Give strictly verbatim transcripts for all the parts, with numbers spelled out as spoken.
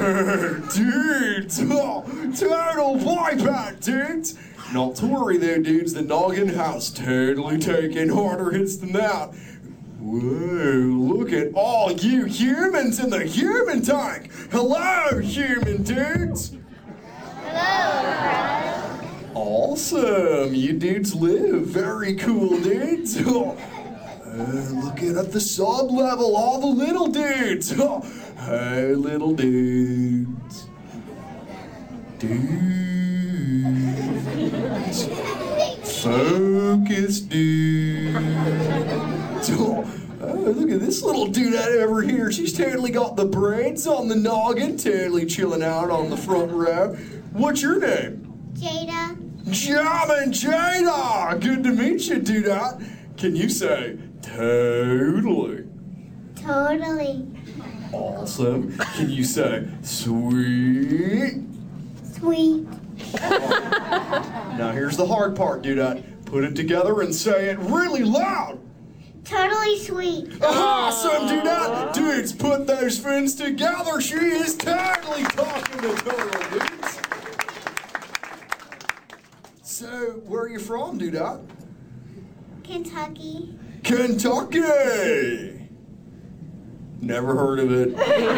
Dudes! Oh, total wipeout, dudes! Not to worry there, dudes. The Noggin House totally taking harder hits than that. Whoa, look at all you humans in the human tank! Hello, human dudes! Hello, Awesome! You dudes live. Very cool, dudes. Oh, uh, looking at the sub level, all the little dudes. Oh, hey, little dudes. Dudes. Focus, dudes. Oh, oh, look at this little dudette over here. She's totally got the braids on the noggin, totally chilling out on the front row. What's your name? Jada. Jamin Jada! Good to meet you, dudette. Can you say totally? Totally. Awesome. Can you say sweet? Sweet. Now here's the hard part, dudette. Put it together and say it really loud. Totally sweet. Awesome, dudette. Dudes, put those fins together. She is totally talking to total dudes. So, where are you from, dudette? Kentucky. Kentucky! Never heard of it.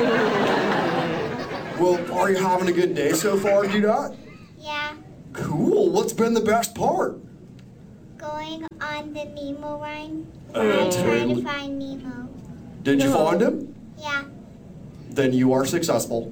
Well, are you having a good day so far, dudette? Yeah. Cool. What's been the best part? Going on the Nemo ride. Uh, I'm trying totally. to find Nemo. Did you find him? Yeah. Then you are successful.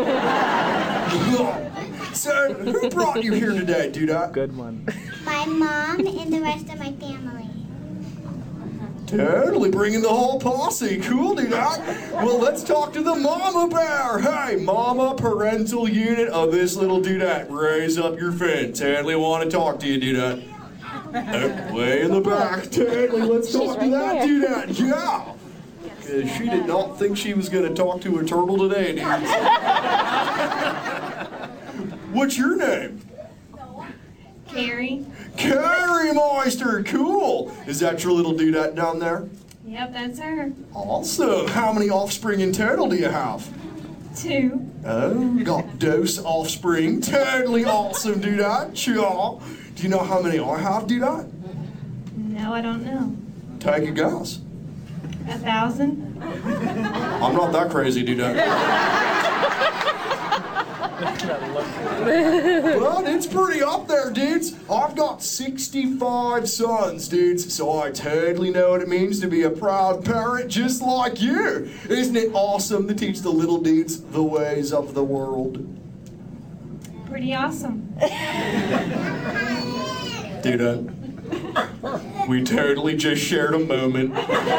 So, who brought you here today, dudette? Good one. My mom and the rest of my family. Totally bringing the whole posse. Cool, dudette. Well, let's talk to the mama bear. Hey, mama parental unit of this little dudette. Raise up your fin. Totally want to talk to you, dudette. Oh, way in the back. Totally, let's talk to that dudette. Yeah. Uh, she did not think she was going to talk to a turtle today, dudes. What's your name? Carrie. Carrie Meister, cool. Is that your little dudette down there? Yep, that's her. Awesome. How many offspring in total do you have? Two. Oh, got dose offspring. Totally awesome, dudette. Chaw. Do you know how many I have, dudette? No, I don't know. Take a guess. A thousand? I'm not that crazy, dudette. But it's pretty up there, dudes. I've got sixty-five sons, dudes, so I totally know what it means to be a proud parent just like you. Isn't it awesome to teach the little dudes the ways of the world? Pretty awesome. Dudette, we totally just shared a moment.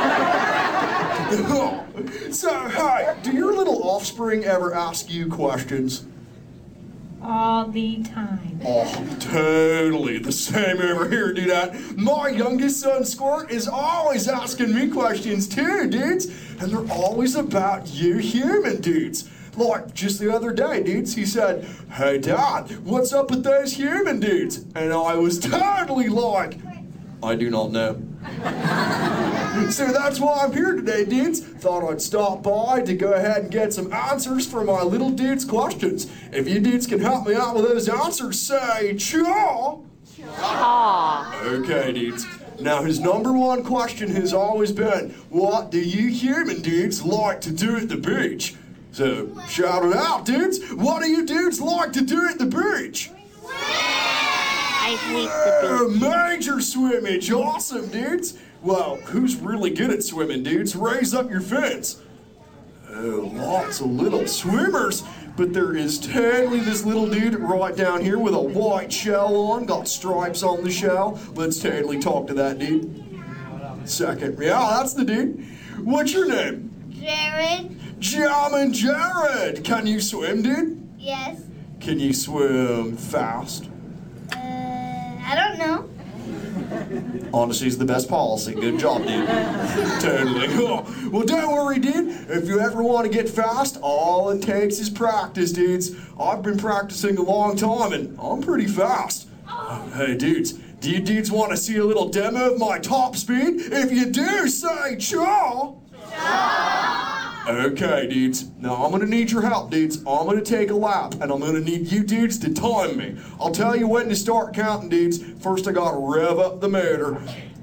So, hey, do your little offspring ever ask you questions? All the time. Oh, totally. The same over here, dudette. My youngest son, Squirt, is always asking me questions too, dudes. And they're always about you human dudes. Like, just the other day, dudes, he said, "Hey, Dad, what's up with those human dudes?" And I was totally like, "I do not know." So that's why I'm here today, dudes. Thought I'd stop by to go ahead and get some answers for my little dudes' questions. If you dudes can help me out with those answers, say chaw. Chaw. Okay, dudes. Now his number one question has always been, what do you human dudes like to do at the beach? So shout it out, dudes. What do you dudes like to do at the beach? I hate the beach. Major swimmage. Awesome, dudes. Well, who's really good at swimming, dudes? Raise up your fins. Oh, lots of little swimmers. But there is totally this little dude right down here with a white shell on, got stripes on the shell. Let's totally talk to that dude. Second. Yeah, that's the dude. What's your name? Jared. Jamin Jared. Can you swim, dude? Yes. Can you swim fast? Uh, I don't know. Honesty's the best policy. Good job, dude. Totally. Oh, well, don't worry, dude. If you ever want to get fast, all it takes is practice, dudes. I've been practicing a long time, and I'm pretty fast. Uh, hey, dudes, do you dudes want to see a little demo of my top speed? If you do, say chaw. Chaw. Okay, dudes. Now I'm gonna need your help, dudes. I'm gonna take a lap, and I'm gonna need you dudes to time me. I'll tell you when to start counting, dudes. First, I gotta rev up the motor.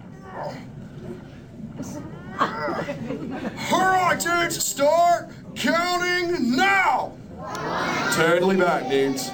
All right, dudes, start counting now. Totally back, dudes.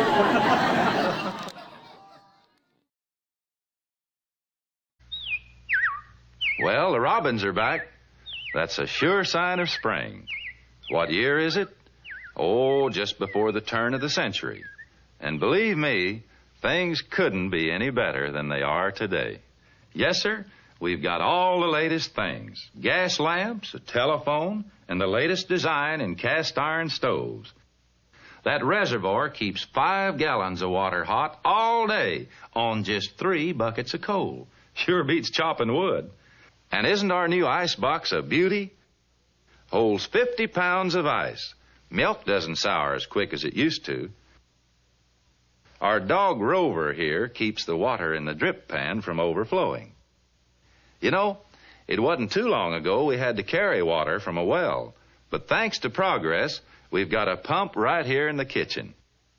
Well, the robins are back. That's a sure sign of spring. What year is it? Oh, just before the turn of the century. And believe me, things couldn't be any better than they are today. Yes, sir, we've got all the latest things. Gas lamps, a telephone, and the latest design in cast iron stoves. That reservoir keeps five gallons of water hot all day on just three buckets of coal. Sure beats chopping wood. And isn't our new ice box a beauty? Holds fifty pounds of ice. Milk doesn't sour as quick as it used to. Our dog Rover here keeps the water in the drip pan from overflowing. You know, it wasn't too long ago we had to carry water from a well. But thanks to progress, we've got a pump right here in the kitchen.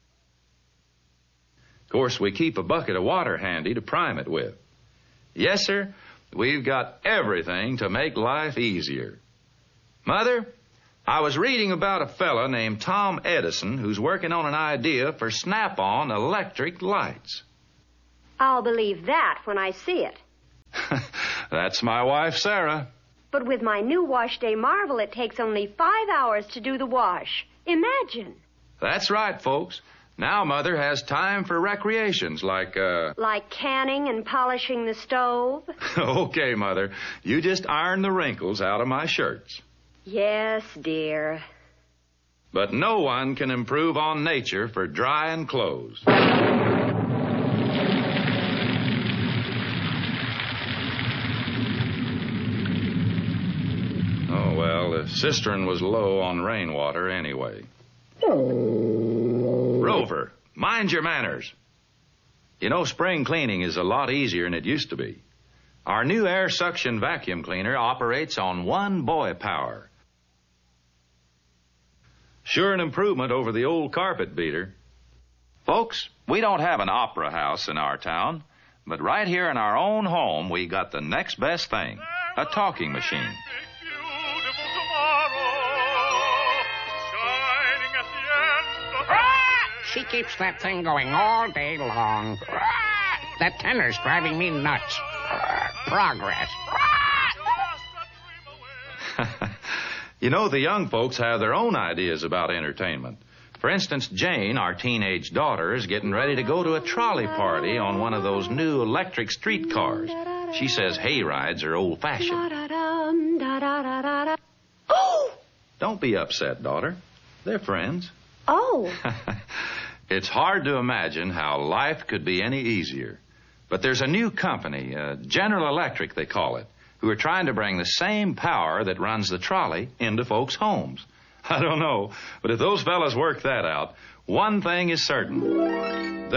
Of course, we keep a bucket of water handy to prime it with. Yes, sir, we've got everything to make life easier. Mother, I was reading about a fella named Tom Edison who's working on an idea for snap-on electric lights. I'll believe that when I see it. That's my wife, Sarah. But with my new Wash Day Marvel, it takes only five hours to do the wash. Imagine. That's right, folks. Now Mother has time for recreations like, uh... Like canning and polishing the stove? Okay, Mother. You just iron the wrinkles out of my shirts. Yes, dear. But no one can improve on nature for drying clothes. Oh, well, the cistern was low on rainwater anyway. Rover, mind your manners. You know, spring cleaning is a lot easier than it used to be. Our new air suction vacuum cleaner operates on one boy power. Sure an improvement over the old carpet beater. Folks, we don't have an opera house in our town, but right here in our own home, we got the next best thing, a talking machine. She keeps that thing going all day long. That tenor's driving me nuts. Progress. You know, the young folks have their own ideas about entertainment. For instance, Jane, our teenage daughter, is getting ready to go to a trolley party on one of those new electric streetcars. She says hay rides are old-fashioned. Oh! Don't be upset, daughter. They're friends. Oh. It's hard to imagine how life could be any easier. But there's a new company, uh, General Electric they call it, who are trying to bring the same power that runs the trolley into folks' homes. I don't know, but if those fellas work that out, one thing is certain.